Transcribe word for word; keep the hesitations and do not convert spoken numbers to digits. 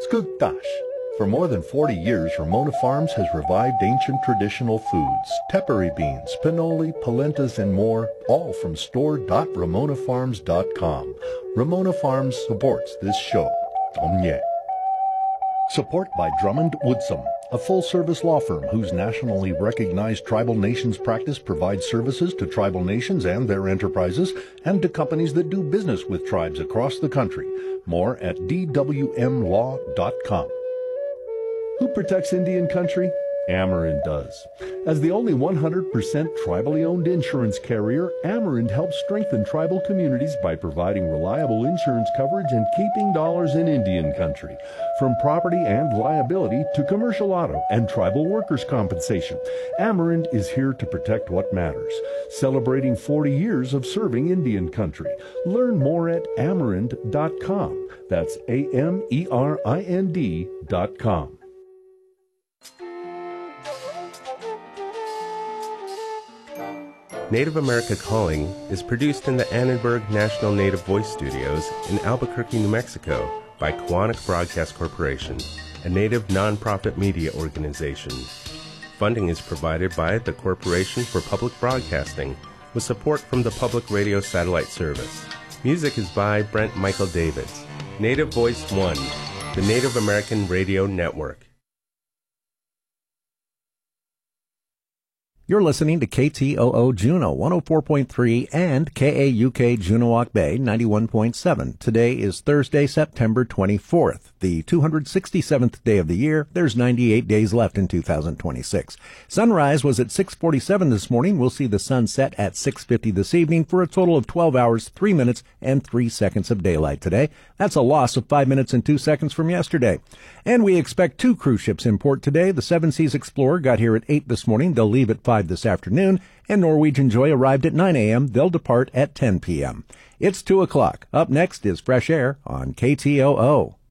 Skugtash. For more than forty years, Ramona Farms has revived ancient traditional foods, tepary beans, pinoli, polentas, and more, all from store dot ramona farms dot com. Ramona Farms supports this show. Omye. Support by Drummond Woodsum, a full-service law firm whose nationally recognized tribal nations practice provides services to tribal nations and their enterprises and to companies that do business with tribes across the country. More at d w m law dot com. Who protects Indian country? Amerind does. As the only one hundred percent tribally owned insurance carrier, Amerind helps strengthen tribal communities by providing reliable insurance coverage and keeping dollars in Indian country. From property and liability to commercial auto and tribal workers' compensation, Amerind is here to protect what matters. Celebrating forty years of serving Indian country. Learn more at amerind dot com. That's A M E R I N D dot com. Native America Calling is produced in the Annenberg National Native Voice Studios in Albuquerque, New Mexico by Koahnic Broadcast Corporation, a native nonprofit media organization. Funding is provided by the Corporation for Public Broadcasting with support from the Public Radio Satellite Service. Music is by Brent Michael Davids. Native Voice One, the Native American Radio Network. You're listening to K T O O Juneau one oh four point three and K A U K Juneau Bay ninety-one point seven. Today is Thursday, September twenty-fourth, the two hundred sixty-seventh day of the year. There's ninety-eight days left in two thousand twenty-six. Sunrise was at six forty-seven this morning. We'll see the sun set at six fifty this evening for a total of twelve hours, three minutes, and three seconds of daylight today. That's a loss of five minutes and two seconds from yesterday. And we expect two cruise ships in port today. The Seven Seas Explorer got here at eight this morning. They'll leave at five this afternoon, and Norwegian Joy arrived at nine a.m. They'll depart at ten p.m. It's two o'clock. Up next is Fresh Air on K T O O.